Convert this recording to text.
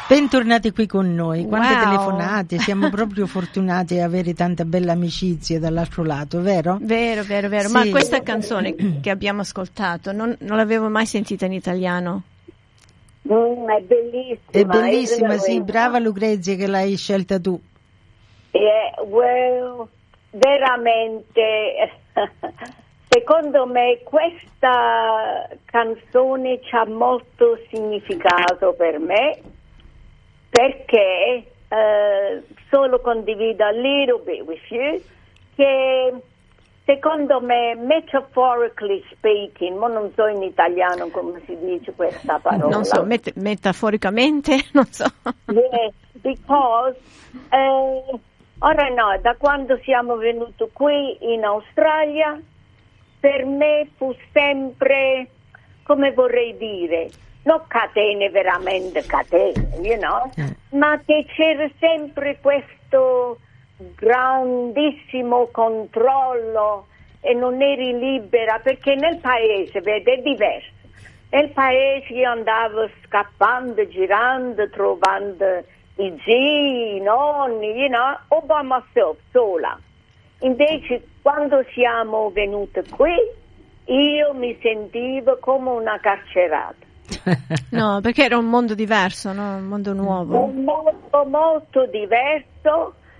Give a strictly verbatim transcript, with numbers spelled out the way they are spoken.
Bentornati qui con noi. Quante Wow. telefonate, siamo proprio fortunati ad avere tanta bella amicizia dall'altro lato, vero? Vero, vero, vero. Sì. Ma questa canzone che abbiamo ascoltato non, non l'avevo mai sentita in italiano. Mm, è bellissima. È bellissima, è sì, brava Lucrezia che l'hai scelta tu. È, well, veramente, secondo me questa canzone ha molto significato per me, perché uh, solo condivido a little bit with you, che secondo me, metaphorically speaking, ma non so in italiano come si dice questa parola. Non so, met- metaforicamente, non so. Yes, because eh, ora no, da quando siamo venuti qui in Australia, per me fu sempre, come vorrei dire, non catene veramente catene, you know, Mm. ma che c'era sempre questo grandissimo controllo e non eri libera, perché nel paese, vede, è diverso. Nel paese io andavo scappando, girando, trovando i zii, i nonni, you know, all by myself, sola. Invece quando siamo venuti qui, io mi sentivo come una carcerata. No, perché era un mondo diverso, no? Un mondo nuovo. Molto, molto diverso,